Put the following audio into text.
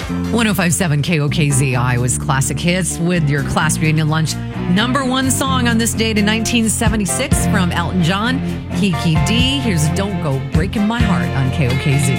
1057 KOKZ Iowa's Classic Hits with your class reunion lunch. Number one song on this date in 1976 from Elton John, Kiki D. Here's Don't Go Breaking My Heart on KOKZ.